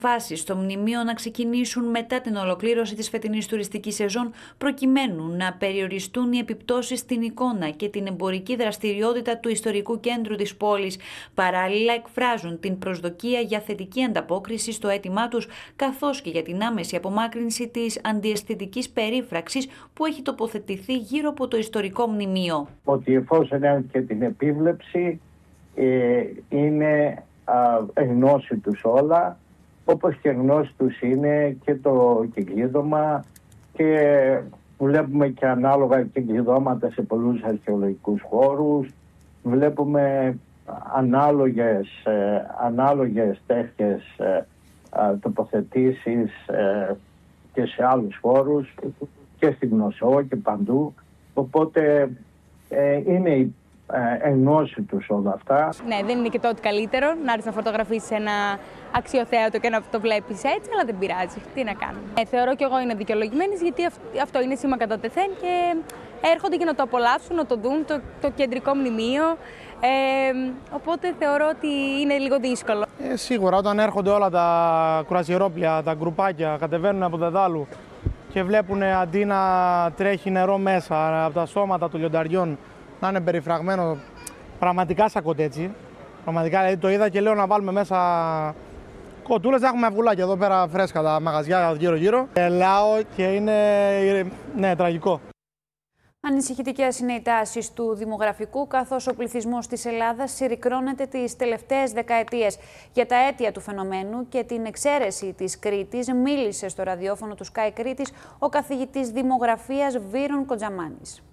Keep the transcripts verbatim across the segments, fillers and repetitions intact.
Βάσεις στο μνημείο να ξεκινήσουν μετά την ολοκλήρωση της φετινής τουριστικής σεζόν, προκειμένου να περιοριστούν οι επιπτώσεις στην εικόνα και την εμπορική δραστηριότητα του ιστορικού κέντρου της πόλης. Παράλληλα, εκφράζουν την προσδοκία για θετική ανταπόκριση στο αίτημά τους, καθώς και για την άμεση απομάκρυνση της αντιαισθητικής περίφραξης που έχει τοποθετηθεί γύρω από το ιστορικό μνημείο. Ότι εφόσον έχουν και την επίβλεψη, ε, είναι ε, γνώση τους όλα, όπως και γνώση τους είναι και το κεκλείδωμα, και βλέπουμε και ανάλογα κεκλειδώματα σε πολλούς αρχαιολογικούς χώρους, βλέπουμε ανάλογες, ε, ανάλογες τέτοιες ε, ε, τοποθετήσεις ε, και σε άλλους χώρους και στην Γνωσό και παντού, οπότε ε, είναι η ενώση τους όλα αυτά. Ναι, δεν είναι και το ότι καλύτερο να έρθεις να φωτογραφίσεις ένα αξιοθέατο και να το βλέπεις έτσι, αλλά δεν πειράζει. Τι να κάνουμε. Ε, θεωρώ κι εγώ είναι δικαιολογημένης, γιατί αυτό είναι σήμα κατά τεθέν και έρχονται και να το απολαύσουν, να το δουν, το, το κεντρικό μνημείο. Ε, οπότε θεωρώ ότι είναι λίγο δύσκολο. Ε, σίγουρα, όταν έρχονται όλα τα κουρασιερόπλια, τα γκρουπάκια, κατεβαίνουν από Δεδάλου και βλέπουν αντί να τρέχει νερό μέσα από τα σώματα των λιονταριών, να είναι περιφραγμένο, πραγματικά σακωτέ έτσι. Πραγματικά, δηλαδή το είδα και λέω να βάλουμε μέσα κοτούλες, να έχουμε αυγουλάκια εδώ πέρα φρέσκα τα μαγαζιά γύρω-γύρω. Ελάω και είναι, ναι, τραγικό. Ανησυχητικές είναι οι τάσεις του δημογραφικού, καθώς ο πληθυσμός της Ελλάδας συρρικρώνεται τις τελευταίες δεκαετίες. Για τα αίτια του φαινομένου και την εξαίρεση της Κρήτης μίλησε στο ραδιόφωνο του Sky Κρήτης ο καθηγητής δημογραφίας Βύρων Κοντζαμάνης.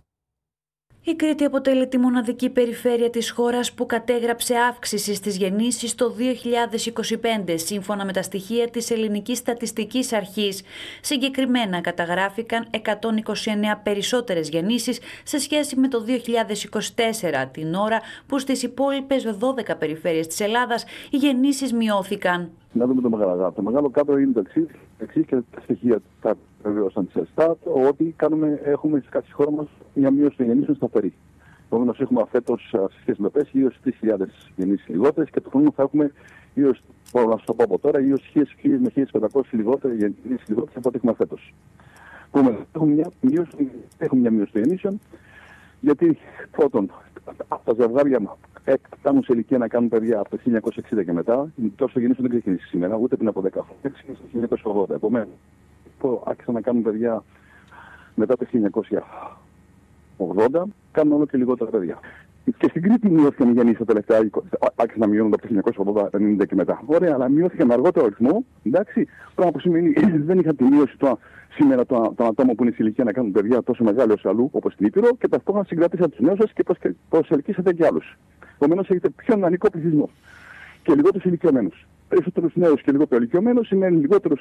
Η Κρήτη αποτελεί τη μοναδική περιφέρεια της χώρας που κατέγραψε αύξηση στις γεννήσεις το δύο χιλιάδες είκοσι πέντε, σύμφωνα με τα στοιχεία της Ελληνικής Στατιστικής Αρχής. Συγκεκριμένα καταγράφηκαν εκατόν είκοσι εννέα περισσότερες γεννήσεις σε σχέση με το δύο χιλιάδες είκοσι τέσσερα, την ώρα που στις υπόλοιπες δώδεκα περιφέρειες της Ελλάδας οι γεννήσεις μειώθηκαν. Να δούμε το μεγάλο κάτω. Το μεγάλο κάτω είναι το εξής, και τα στοιχεία τα βεβαίωσαν τη ΕΣΤΑΤ, ότι κάνουμε, έχουμε στη χώρα μας μια μείωση των γεννήσεων σταθερή. Επομένως, έχουμε φέτος σε σχέση με πέρσι γύρω στις τρεις χιλιάδες γεννήσεις λιγότερες και του χρόνου θα έχουμε γύρω, μπορώ να σας το πω από τώρα, γύρω στις χίλιες με χίλιες πεντακόσιες λιγότερες γεννήσεις λιγότερες από ό,τι έχουμε φέτος. Έχουμε μια μείωση, έχουμε μια μείωση των γεννήσεων, γιατί πρώτον, τα ζευγάρια φτάνουν σε ηλικία να κάνουν παιδιά από το χίλια εννιακόσια εξήντα και μετά. Τόσο γεννήσεων δεν ξεκίνησε σήμερα, ούτε πριν από δέκα χρόνια. Ξεκίνησε το χίλια εννιακόσια ογδόντα. Επομένως, άρχισαν να κάνουν παιδιά μετά το χίλια εννιακόσια ογδόντα, κάνουν όλο και λιγότερα παιδιά. Και στην Κρήτη μειώθηκαν οι γεννήσεις τα τελευταία, άρχισαν να μειώνονται από το χίλια εννιακόσια ογδόντα ενενήντα και μετά. Ωραία, αλλά μειώθηκαν με αργότερο ρυθμό. Εντάξει, πράγμα που σημαίνει δεν είχαν τη μείωση το, σήμερα των το ατόμων που είναι σε ηλικία να κάνουν παιδιά τόσο μεγάλο όσο αλλού, όπως στην Ήπειρο, και ταυτόχρονα συγκρατήσατε τους νέους σας και προσελκύσατε και άλλους. Επομένως, έχετε πιο νεανικό πληθυσμό και λιγότερους ηλικιωμένους. Περισσότερους νέους και λιγότερο ηλικιωμένους σημαίνει λιγότερους.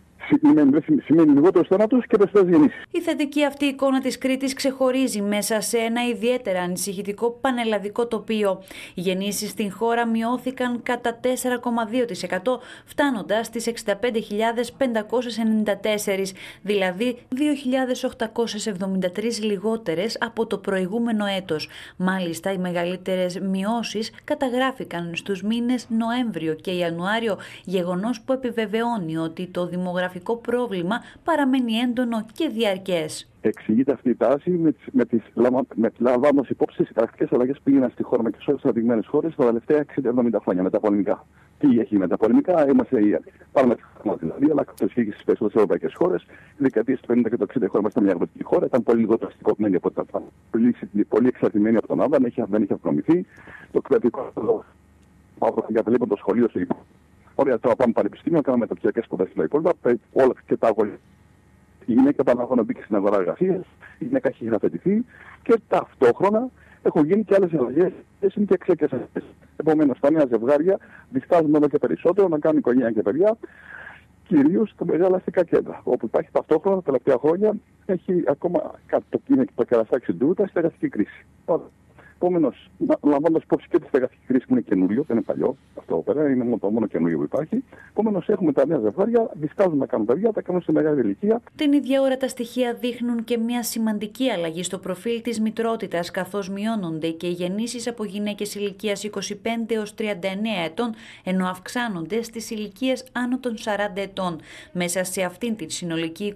Σημαίνει λιγότερο θάνατος και περισσότερες γεννήσεις. Η θετική αυτή εικόνα της Κρήτης ξεχωρίζει μέσα σε ένα ιδιαίτερα ανησυχητικό πανελλαδικό τοπίο. Οι γεννήσεις στην χώρα μειώθηκαν κατά τέσσερα κόμμα δύο τοις εκατό, φτάνοντας στις εξήντα πέντε χιλιάδες πεντακόσιες ενενήντα τέσσερα, δηλαδή δύο χιλιάδες οκτακόσιες εβδομήντα τρεις λιγότερες από το προηγούμενο έτος. Μάλιστα, οι μεγαλύτερες μειώσεις καταγράφηκαν στους μήνες Νοέμβριο και Ιανουάριο, γεγονός που επιβεβαιώνει ότι το δημογραφικό πρόβλημα παραμένει έντονο και διαρκές. Εξηγείται αυτή η τάση με τις, με τις, με τις λαμβάνοντας υπόψη τις χαρακτηριστικές αλλαγές που πήγαιναν στη χώρα με και σε όλες τις αναπτυγμένες χώρες τα τελευταία εξήντα εβδομήντα χρόνια με τα πολεμικά. Τι έχει με τα πολεμικά, είμαστε πάνω με τη δηλαδή, αλλά το ισχύει και στις περισσότερες ευρωπαϊκές χώρες. Οι δεκαετίες του πενήντα και του εξήντα η χώρα μας ήταν μια αγροτική χώρα, ήταν πολύ λιγότερο αστικοποιημένη από ό,τι ήταν. Πολύ, πολύ εξαρτημένη από τον Άδα, δεν είχε, δεν είχε αυτονομηθεί. Το κρατικό εγκαταλείπαν το σχολείο στο υπόλοιπο. Ωραία, τώρα πάμε πανεπιστήμιο, κάναμε μεταπτυχιακές σπουδές στα υπόλοιπα, όλα και τα αγόρια. Η γυναίκα επαναλαμβάνω μπήκε στην αγορά εργασίας, η γυναίκα έχει γραφετηθεί και ταυτόχρονα έχουν γίνει και άλλες αλλαγές, είναι και εξαίκειες αυτές. Επομένως, τα νέα ζευγάρια διστάζουν όλο και περισσότερο να κάνουν οικογένεια και παιδιά, κυρίως στα μεγάλα αστικά κέντρα, όπου υπάρχει ταυτόχρονα τα τελευταία χρόνια έχει ακόμα το, το κερασάκι στην τούρτα, η στεγαστική κρίση. Επομένως, λαμβάνοντας υπόψη και τη στεγαστική κρίση που είναι καινούριο, δεν είναι παλιό, αυτό εδώ πέρα, είναι μόνο το μόνο καινούριο που υπάρχει. Επομένως, έχουμε τα νέα ζευγάρια, διστάζουν να κάνουν παιδιά, τα κάνουν σε μεγάλη ηλικία. Την ίδια ώρα τα στοιχεία δείχνουν και μια σημαντική αλλαγή στο προφίλ της μητρότητας, καθώς μειώνονται και οι γεννήσεις από γυναίκες ηλικίας είκοσι πέντε έως τριάντα εννέα ετών, ενώ αυξάνονται στις ηλικίες άνω των σαράντα ετών. Μέσα σε αυτήν την συνολική